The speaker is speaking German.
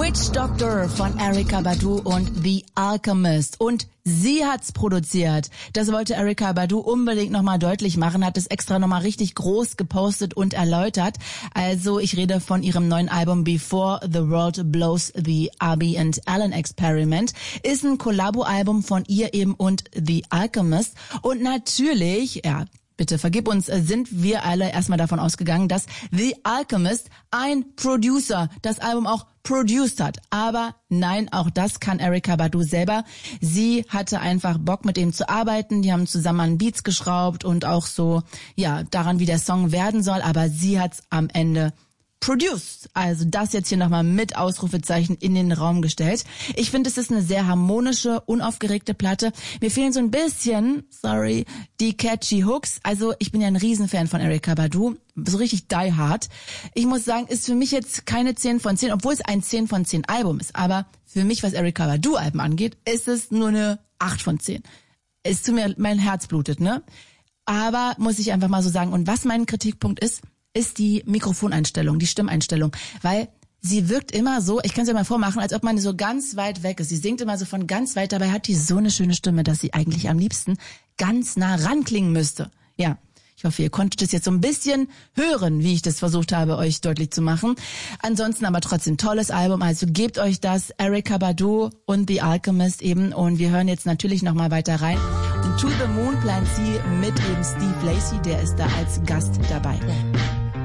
Witch Doctor von Erykah Badu und The Alchemist. Und sie hat's produziert. Das wollte Erykah Badu unbedingt nochmal deutlich machen, hat es extra nochmal richtig groß gepostet und erläutert. Also ich rede von ihrem neuen Album Before the World Blows, The Abby and Alan Experiment. Ist ein Kollabo-Album von ihr eben und The Alchemist. Und natürlich, ja, bitte vergib uns, sind wir alle erstmal davon ausgegangen, dass The Alchemist ein Producer das Album auch produced hat. Aber nein, auch das kann Erykah Badu selber. Sie hatte einfach Bock, mit ihm zu arbeiten. Die haben zusammen an Beats geschraubt und auch so, ja, daran, wie der Song werden soll. Aber sie hat's am Ende produced. Also das jetzt hier nochmal mit Ausrufezeichen in den Raum gestellt. Ich finde, es ist eine sehr harmonische, unaufgeregte Platte. Mir fehlen so ein bisschen, die catchy Hooks. Also ich bin ja ein Riesenfan von Erykah Badu. So richtig die hard. Ich muss sagen, ist für mich jetzt keine 10 von 10, obwohl es ein 10 von 10 Album ist. Aber für mich, was Erykah Badu Alben angeht, ist es nur eine 8 von 10. Es tut mir, mein Herz blutet, ne? Aber muss ich einfach mal so sagen. Und was mein Kritikpunkt ist die Mikrofoneinstellung, die Stimmeinstellung, weil sie wirkt immer so, ich kann es ja mal vormachen, als ob man so ganz weit weg ist. Sie singt immer so von ganz weit, dabei hat die so eine schöne Stimme, dass sie eigentlich am liebsten ganz nah ranklingen müsste. Ja, ich hoffe, ihr konntet es jetzt so ein bisschen hören, wie ich das versucht habe, euch deutlich zu machen. Ansonsten aber trotzdem tolles Album, also gebt euch das, Erykah Badu und The Alchemist eben, und wir hören jetzt natürlich nochmal weiter rein. Und To the Moon plant sie mit eben Steve Lacy, der ist da als Gast dabei.